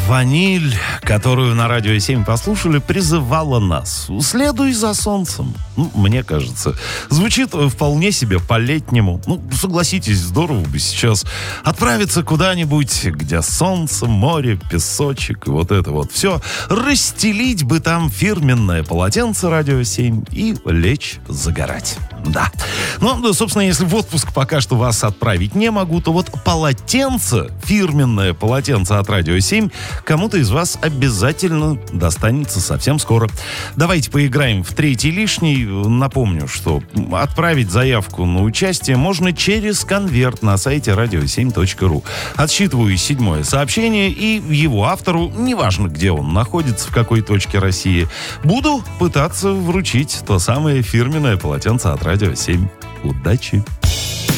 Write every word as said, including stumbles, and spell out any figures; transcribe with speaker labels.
Speaker 1: «Ваниль», которую на Радио семь послушали, призывала нас: следуй за солнцем. Ну, мне кажется, звучит вполне себе по-летнему. Ну, согласитесь, здорово бы сейчас отправиться куда-нибудь, где солнце, море, песочек и вот это вот все. Расстелить бы там фирменное полотенце Радио семь и лечь загорать. Да. Ну, собственно, если в отпуск пока что вас отправить не могу, то вот полотенце, фирменное полотенце от Радио семь, кому-то из вас обязательно достанется совсем скоро. Давайте поиграем в третий лишний. Напомню, что отправить заявку на участие можно через конверт на сайте радио семь точка ру. Отсчитываю седьмое сообщение, и его автору, неважно, где он находится, в какой точке России, буду пытаться вручить то самое фирменное полотенце от Радио семь. Удачи!